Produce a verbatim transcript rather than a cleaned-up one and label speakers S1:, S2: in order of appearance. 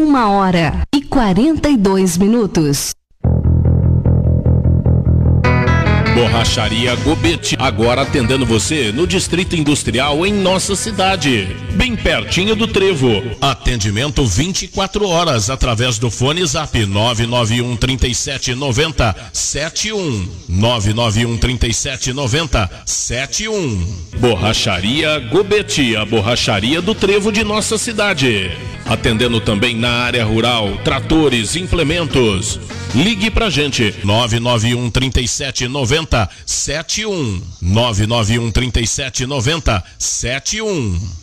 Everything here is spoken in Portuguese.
S1: Uma hora e quarenta e dois minutos.
S2: Borracharia Gobete, agora atendendo você no Distrito Industrial em nossa cidade, bem pertinho do Trevo. Atendimento vinte e quatro horas através do fone Zap nove nove um, trinta e sete, noventa, setenta e um, nove nove um, trinta e sete, noventa, setenta e um. Borracharia Gobete, a borracharia do Trevo de nossa cidade. Atendendo também na área rural, tratores, implementos. Ligue pra gente, nove nove um, trinta e sete, noventa, setenta e um, nove nove um, trinta e sete, noventa, setenta e um.